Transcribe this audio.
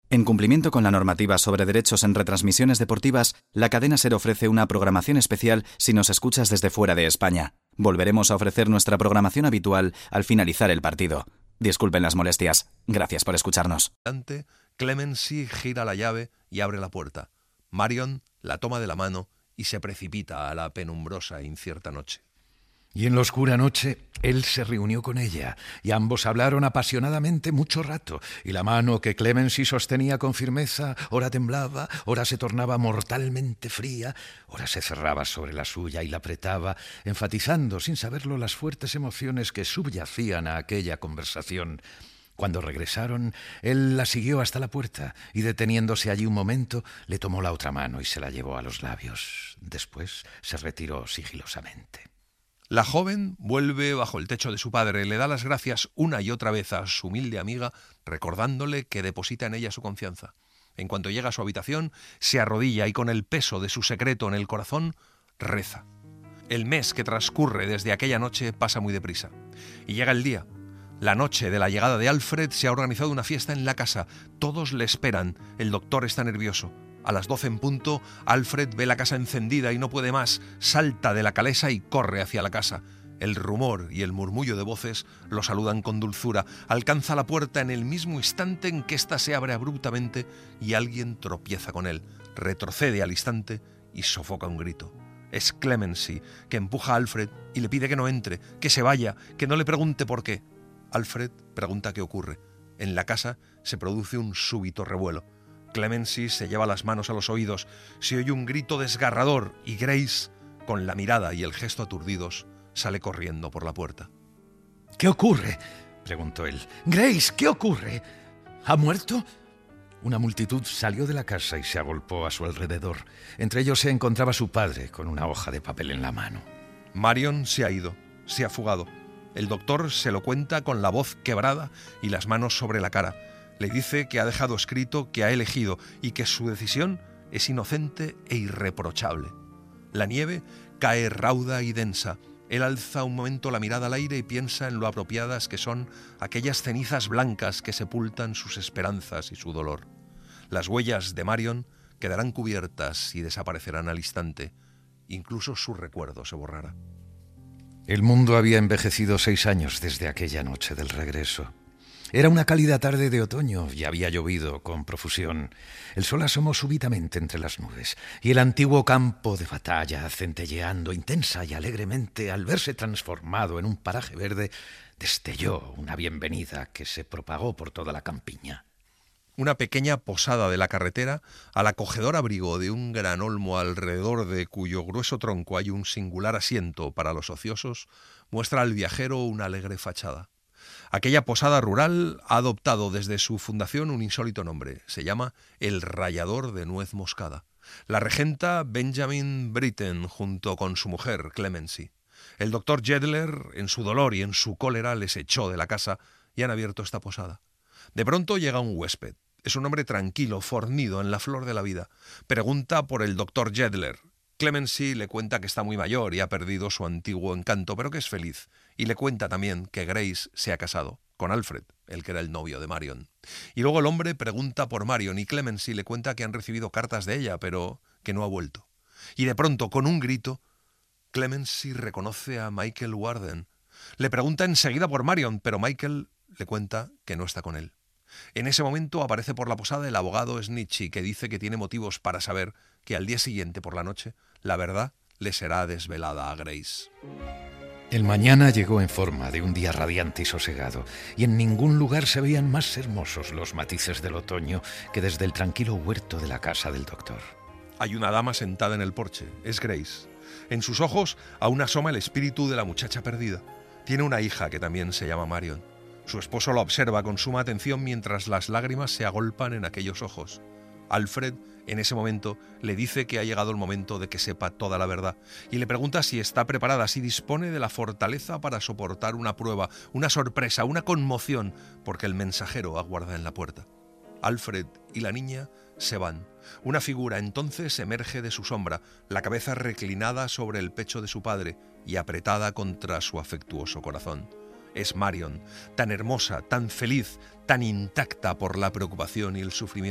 En cumplimiento con la normativa sobre derechos en retransmisiones deportivas, la cadena SER ofrece una programación especial si nos escuchas desde fuera de España. Volveremos a ofrecer nuestra programación habitual al finalizar el partido. Disculpen las molestias. Gracias por escucharnos. Clemency gira la llave y abre la puerta. Marion la toma de la mano y se precipita a la penumbrosa e incierta noche. Y en la oscura noche, él se reunió con ella, y ambos hablaron apasionadamente mucho rato, y la mano que Clemency sostenía con firmeza, ora temblaba, ora se tornaba mortalmente fría, ora se cerraba sobre la suya y la apretaba, enfatizando, sin saberlo, las fuertes emociones que subyacían a aquella conversación. Cuando regresaron, él la siguió hasta la puerta, y deteniéndose allí un momento, le tomó la otra mano y se la llevó a los labios. Después se retiró sigilosamente. La joven vuelve bajo el techo de su padre, le da las gracias una y otra vez a su humilde amiga, recordándole que deposita en ella su confianza. En cuanto llega a su habitación, se arrodilla y con el peso de su secreto en el corazón, reza. El mes que transcurre desde aquella noche pasa muy deprisa. Y llega el día. La noche de la llegada de Alfred se ha organizado una fiesta en la casa. Todos le esperan. El doctor está nervioso. A las 12 en punto, Alfred ve la casa encendida y no puede más. Salta de la calesa y corre hacia la casa. El rumor y el murmullo de voces lo saludan con dulzura. Alcanza la puerta en el mismo instante en que ésta se abre abruptamente y alguien tropieza con él. Retrocede al instante y sofoca un grito. Es Clemency, que empuja a Alfred y le pide que no entre, que se vaya, que no le pregunte por qué. Alfred pregunta qué ocurre. En la casa se produce un súbito revuelo. Clemency se lleva las manos a los oídos, se oye un grito desgarrador y Grace, con la mirada y el gesto aturdidos, sale corriendo por la puerta. ¿Qué ocurre?, preguntó él. Grace, ¿qué ocurre? ¿Ha muerto? Una multitud salió de la casa y se agolpó a su alrededor. Entre ellos se encontraba su padre, con una hoja de papel en la mano. Marion se ha ido, se ha fugado. El doctor se lo cuenta con la voz quebrada y las manos sobre la cara. Le dice que ha dejado escrito que ha elegido y que su decisión es inocente e irreprochable. La nieve cae rauda y densa. Él alza un momento la mirada al aire y piensa en lo apropiadas que son aquellas cenizas blancas que sepultan sus esperanzas y su dolor. Las huellas de Marion quedarán cubiertas y desaparecerán al instante. Incluso su recuerdo se borrará. El mundo había envejecido 6 años desde aquella noche del regreso. Era una cálida tarde de otoño y había llovido con profusión. El sol asomó súbitamente entre las nubes y el antiguo campo de batalla, centelleando intensa y alegremente al verse transformado en un paraje verde, destelló una bienvenida que se propagó por toda la campiña. Una pequeña posada de la carretera, al acogedor abrigo de un gran olmo alrededor de cuyo grueso tronco hay un singular asiento para los ociosos, muestra al viajero una alegre fachada. Aquella posada rural ha adoptado desde su fundación un insólito nombre. Se llama El Rallador de Nuez Moscada. La regenta Benjamin Britten junto con su mujer Clemency. El doctor Jedler, en su dolor y en su cólera, les echó de la casa y han abierto esta posada. De pronto llega un huésped. Es un hombre tranquilo, fornido, en la flor de la vida. Pregunta por el doctor Jedler. Clemency le cuenta que está muy mayor y ha perdido su antiguo encanto, pero que es feliz. Y le cuenta también que Grace se ha casado con Alfred, el que era el novio de Marion. Y luego el hombre pregunta por Marion y Clemency le cuenta que han recibido cartas de ella, pero que no ha vuelto. Y de pronto, con un grito, Clemency reconoce a Michael Warden. Le pregunta enseguida por Marion, pero Michael le cuenta que no está con él. En ese momento aparece por la posada el abogado Snitchy, que dice que tiene motivos para saber que al día siguiente por la noche la verdad le será desvelada a Grace. El mañana llegó en forma de un día radiante y sosegado, y en ningún lugar se veían más hermosos los matices del otoño que desde el tranquilo huerto de la casa del doctor. Hay una dama sentada en el porche, es Grace. En sus ojos aún asoma el espíritu de la muchacha perdida. Tiene una hija que también se llama Marion. Su esposo la observa con suma atención mientras las lágrimas se agolpan en aquellos ojos. Alfred, en ese momento, le dice que ha llegado el momento de que sepa toda la verdad y le pregunta si está preparada, si dispone de la fortaleza para soportar una prueba, una sorpresa, una conmoción, porque el mensajero aguarda en la puerta. Alfred y la niña se van. Una figura entonces emerge de su sombra, la cabeza reclinada sobre el pecho de su padre y apretada contra su afectuoso corazón. Es Marion, tan hermosa, tan feliz, tan intacta por la preocupación y el sufrimiento.